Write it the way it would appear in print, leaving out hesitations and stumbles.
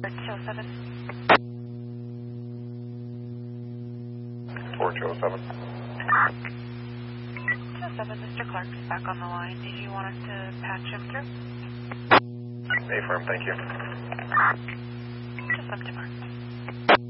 207. 4207. 207, Mr. Clark is back on the line. Did you want us to patch him through? Affirm, thank you. Just up to mark.